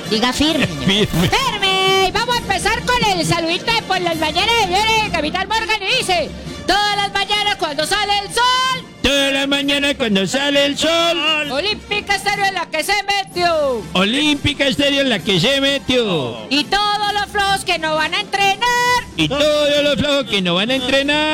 Diga firme. Firme. ¡Firme! Vamos a empezar con el saludito de por las mañanas de viene Capitán Morgan y dice: todas las mañanas cuando sale el sol, Toda la mañana cuando sale el sol, Olímpica Estéreo en la que se metió. Olímpica Estéreo en la que se metió. Y todos los flojos que no van a entrenar, Y todos los flojos que no van a entrenar.